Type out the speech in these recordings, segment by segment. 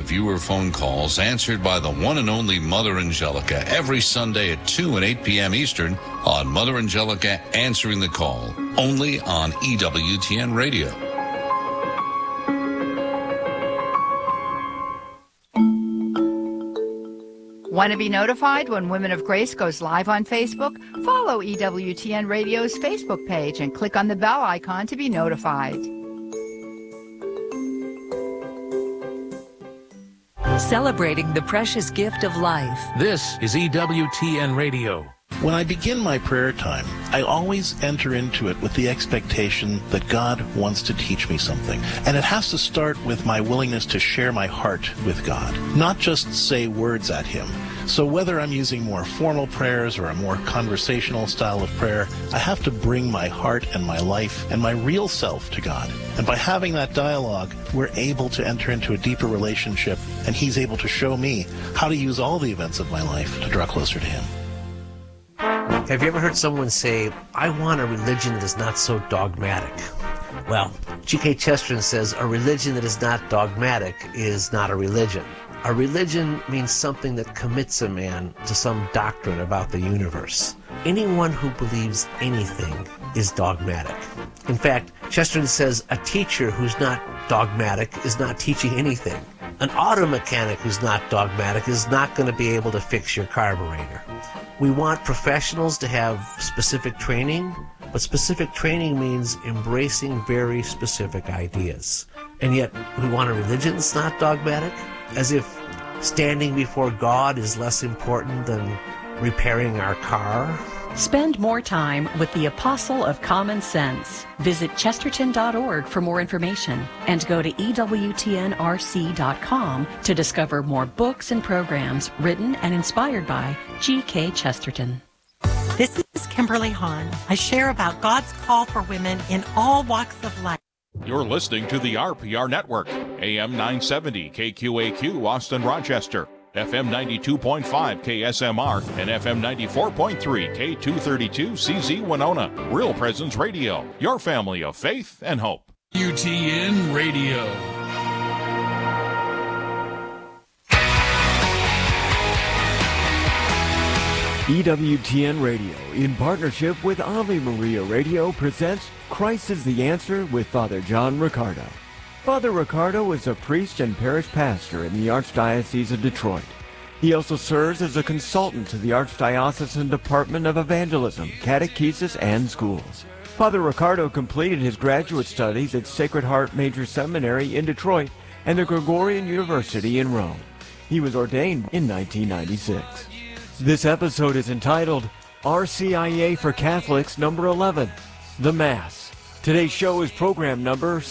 viewer phone calls answered by the one and only Mother Angelica every Sunday at 2 and 8 p.m. Eastern on Mother Angelica Answering the Call, only on EWTN Radio. Want to be notified when Women of Grace goes live on Facebook? Follow EWTN Radio's Facebook page and click on the bell icon to be notified. Celebrating the precious gift of life. This is EWTN Radio. When I begin my prayer time, I always enter into it with the expectation that God wants to teach me something. And it has to start with my willingness to share my heart with God, not just say words at Him. So whether I'm using more formal prayers or a more conversational style of prayer, I have to bring my heart and my life and my real self to God. And by having that dialogue, we're able to enter into a deeper relationship, and He's able to show me how to use all the events of my life to draw closer to Him. Have you ever heard someone say, I want a religion that is not so dogmatic? Well, G.K. Chesterton says a religion that is not dogmatic is not a religion. A religion means something that commits a man to some doctrine about the universe. Anyone who believes anything is dogmatic. In fact, Chesterton says a teacher who's not dogmatic is not teaching anything. An auto mechanic who's not dogmatic is not going to be able to fix your carburetor. We want professionals to have specific training, but specific training means embracing very specific ideas. And yet, we want a religion that's not dogmatic, as if standing before God is less important than repairing our car. Spend more time with the Apostle of Common Sense. Visit chesterton.org for more information and go to EWTNRC.com to discover more books and programs written and inspired by G.K. Chesterton. This is Kimberly Hahn. I share about God's call for women in all walks of life. You're listening to the RPR Network, AM 970 KQAQ Austin Rochester, FM 92.5 KSMR, and FM 94.3 K232 CZ Winona. Real Presence Radio, your family of faith and hope. UTN Radio. EWTN Radio, in partnership with Ave Maria Radio, presents Christ is the Answer with Father John Riccardo. Father Riccardo is a priest and parish pastor in the Archdiocese of Detroit. He also serves as a consultant to the Archdiocesan Department of Evangelism, Catechesis, and Schools. Father Riccardo completed his graduate studies at Sacred Heart Major Seminary in Detroit and the Gregorian University in Rome. He was ordained in 1996. This episode is entitled RCIA for Catholics number 11, The Mass. Today's show is program number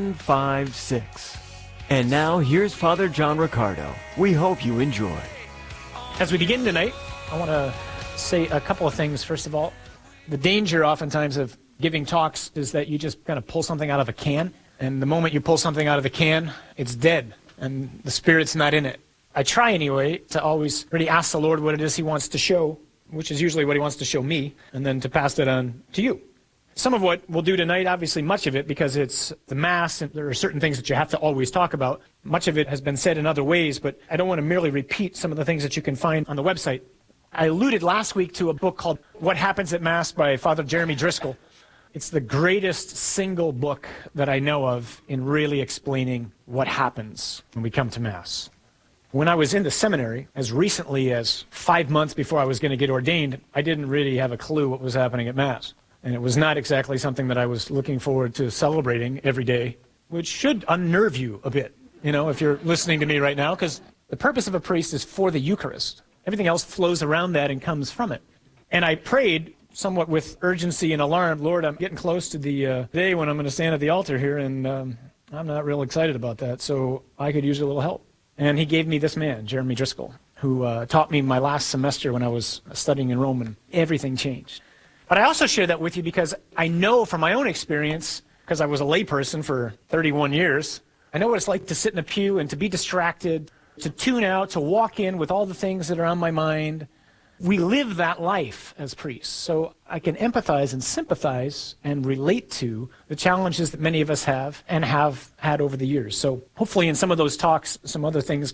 756. And now, here's Father John Riccardo. We hope you enjoy. As we begin tonight, I want to say a couple of things. First of all, the danger oftentimes of giving talks is that you just kind of pull something out of a can, and the moment you pull something out of the can, it's dead, and the Spirit's not in it. I try anyway to always really ask the Lord what it is He wants to show, which is usually what He wants to show me, and then to pass it on to you. Some of what we'll do tonight, obviously much of it, because it's the Mass, and there are certain things that you have to always talk about. Much of it has been said in other ways, but I don't want to merely repeat some of the things that you can find on the website. I alluded last week to a book called What Happens at Mass by Father Jeremy Driscoll. It's the greatest single book that I know of in really explaining what happens when we come to Mass. When I was in the seminary, as recently as 5 months before I was going to get ordained, I didn't really have a clue what was happening at Mass. And it was not exactly something that I was looking forward to celebrating every day, which should unnerve you a bit, if you're listening to me right now, because the purpose of a priest is for the Eucharist. Everything else flows around that and comes from it. And I prayed somewhat with urgency and alarm, Lord, I'm getting close to the day when I'm going to stand at the altar here, and I'm not real excited about that, so I could use a little help. And He gave me this man, Jeremy Driscoll, who taught me my last semester when I was studying in Rome, and everything changed. But I also share that with you because I know from my own experience, because I was a layperson for 31 years, I know what it's like to sit in a pew and to be distracted, to tune out, to walk in with all the things that are on my mind. We live that life as priests, so I can empathize and sympathize and relate to the challenges that many of us have and have had over the years. So hopefully in some of those talks, some other things